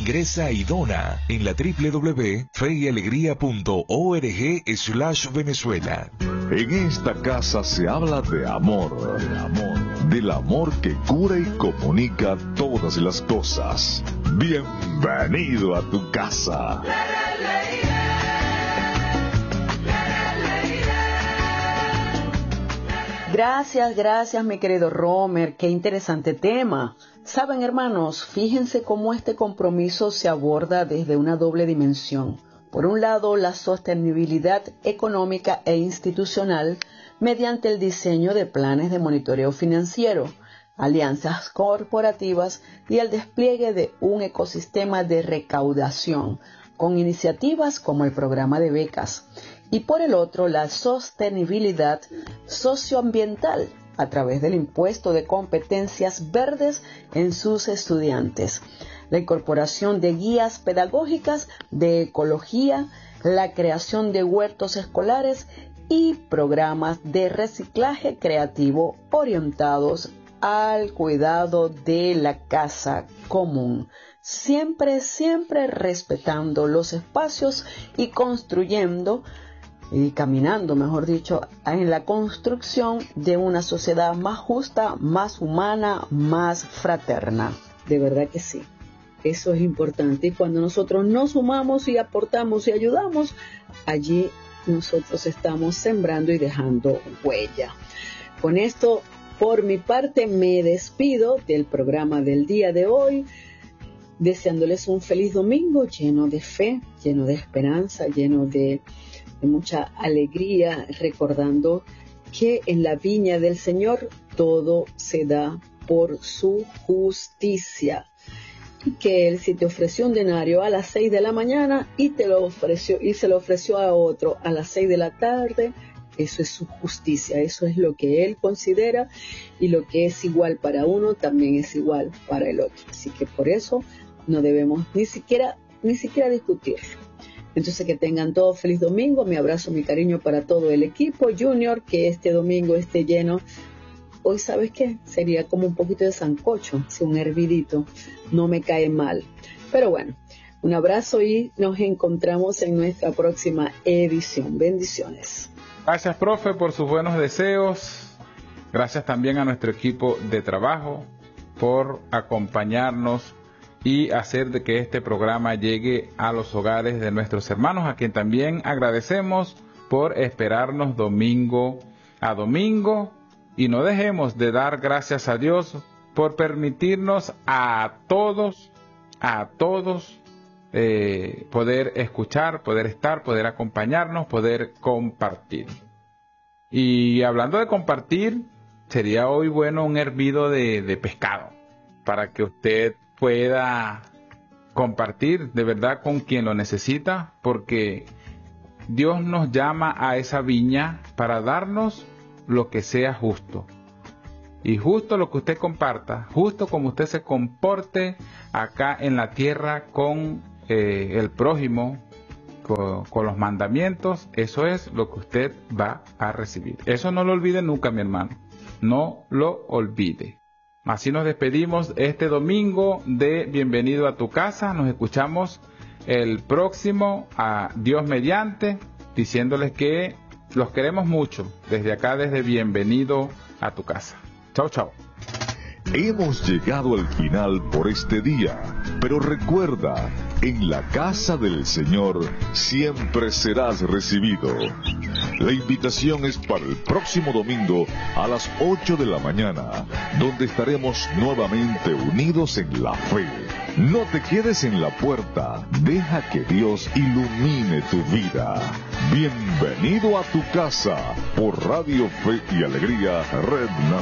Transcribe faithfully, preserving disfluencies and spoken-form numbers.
Ingresa y dona en la doble u doble u doble u punto fe y alegría punto org slash Venezuela. En esta casa se habla de amor, de amor, del amor que cura y comunica todas las cosas. Bienvenido a tu casa. Gracias, gracias mi querido Romer, qué interesante tema. Saben, hermanos, fíjense cómo este compromiso se aborda desde una doble dimensión. Por un lado, la sostenibilidad económica e institucional mediante el diseño de planes de monitoreo financiero, alianzas corporativas y el despliegue de un ecosistema de recaudación, con iniciativas como el programa de becas. Y por el otro, la sostenibilidad socioambiental a través del impuesto de competencias verdes en sus estudiantes, la incorporación de guías pedagógicas de ecología, la creación de huertos escolares y programas de reciclaje creativo orientados al cuidado de la casa común. Siempre, siempre respetando los espacios y construyendo y caminando, mejor dicho, en la construcción de una sociedad más justa, más humana, más fraterna. De verdad que sí, eso es importante. Y cuando nosotros nos sumamos y aportamos y ayudamos, allí nosotros estamos sembrando y dejando huella. Con esto, por mi parte, me despido del programa del día de hoy, deseándoles un feliz domingo lleno de fe, lleno de esperanza, lleno de de mucha alegría, recordando que en la viña del Señor todo se da por su justicia. Y que Él, si te ofreció un denario a las seis de la mañana y te lo ofreció y se lo ofreció a otro a las seis de la tarde, eso es su justicia, eso es lo que Él considera, y lo que es igual para uno también es igual para el otro. Así que por eso no debemos ni siquiera, ni siquiera discutir. Entonces, que tengan todos feliz domingo. Mi abrazo, mi cariño para todo el equipo Junior, que este domingo esté lleno. Hoy, ¿sabes qué? Sería como un poquito de sancocho, sí, un hervidito, no me cae mal. Pero bueno, un abrazo y nos encontramos en nuestra próxima edición. Bendiciones. Gracias, profe, por sus buenos deseos. Gracias también a nuestro equipo de trabajo por acompañarnos y hacer de que este programa llegue a los hogares de nuestros hermanos, a quien también agradecemos por esperarnos domingo a domingo, y no dejemos de dar gracias a Dios por permitirnos a todos, a todos eh, poder escuchar, poder estar, poder acompañarnos, poder compartir. Y hablando de compartir, sería hoy bueno un hervido de, de pescado, para que usted pueda compartir de verdad con quien lo necesita, porque Dios nos llama a esa viña para darnos lo que sea justo. Y justo lo que usted comparta, justo como usted se comporte acá en la tierra con eh, el prójimo, con, con los mandamientos, eso es lo que usted va a recibir. Eso no lo olvide nunca, mi hermano. No lo olvide. Así nos despedimos este domingo de Bienvenido a tu casa. Nos escuchamos el próximo, a Dios mediante, diciéndoles que los queremos mucho desde acá, desde Bienvenido a tu casa. Chau, chau. Hemos llegado al final por este día, pero recuerda, en la casa del Señor siempre serás recibido. La invitación es para el próximo domingo a las ocho de la mañana, donde estaremos nuevamente unidos en la fe. No te quedes en la puerta, deja que Dios ilumine tu vida. Bienvenido a tu casa por Radio Fe y Alegría, Red Nacional.